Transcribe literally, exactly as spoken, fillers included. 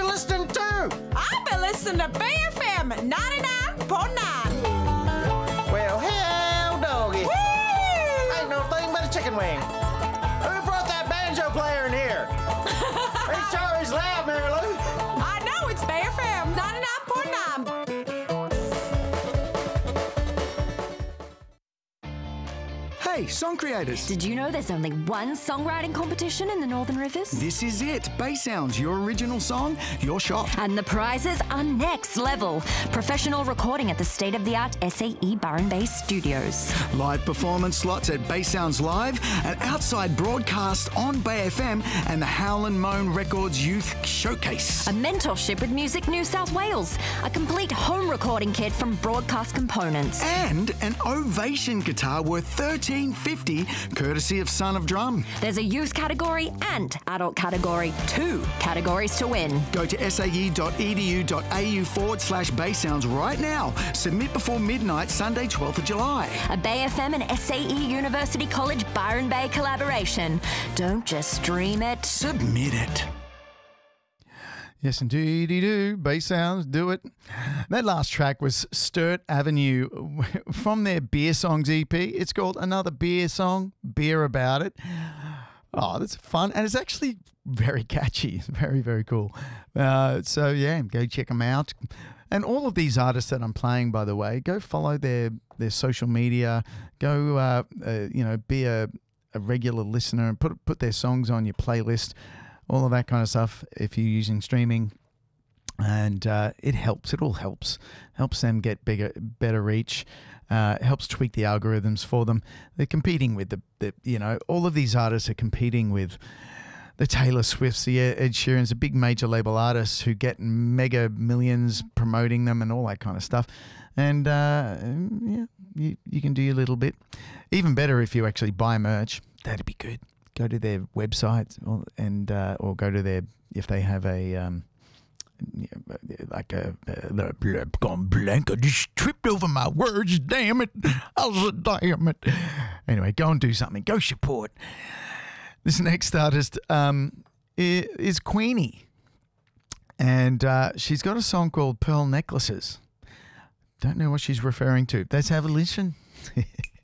you listening to? I've been listening to B F M ninety-nine point nine. Well, hell, doggy. Woo! Ain't no thing but a chicken wing. Who brought that banjo player in here? He sure is loud, Mary Lou. I know, it's B F M ninety-nine point nine. Hey, song creators. Did you know there's only one songwriting competition in the Northern Rivers? This is it. Bay Sounds, your original song, your shot. And the prizes are next level. Professional recording at the state-of-the-art S A E Byron Bay Studios. Live performance slots at Bay Sounds Live, an outside broadcast on Bay F M, and the Howlin' Moan Records Youth Showcase. A mentorship with Music New South Wales. A complete home recording kit from Broadcast Components. And an Ovation guitar worth thirteen fifty, courtesy of Son of Drum. There's a youth category and adult category. Two categories to win. Go to sae.edu.au forward slash Bay Sounds right now. Submit before midnight, Sunday, twelfth of July. A Bay F M and S A E University College Byron Bay collaboration. Don't just stream it. Submit it. Yes, indeedy do. Bay Sounds, do it. That last track was Sturt Avenue from their Beer Songs E P. It's called Another Beer Song, Beer About It. Oh, that's fun. And it's actually very catchy. Very, very cool. Uh, so, yeah, go check them out. And all of these artists that I'm playing, by the way, go follow their, their social media. Go, uh, uh, you know, be a, a regular listener and put put their songs on your playlist. All of that kind of stuff if you're using streaming. And uh, it helps. It all helps. Helps them get bigger, better reach. Uh, helps tweak the algorithms for them. They're competing with the, the, you know, all of these artists are competing with the Taylor Swifts, the Ed Sheerans, the big major label artists who get mega millions promoting them and all that kind of stuff. And uh, yeah, you, you can do your little bit. Even better if you actually buy merch. That'd be good. Go to their website or, and uh, or go to their, if they have a um, like a, a gone blank. I just tripped over my words. Damn it! I was damn it. Anyway, go and do something. Go support. This next artist um, is Queenie, and uh, she's got a song called Pearl Necklaces. Don't know what she's referring to. Let's have a listen.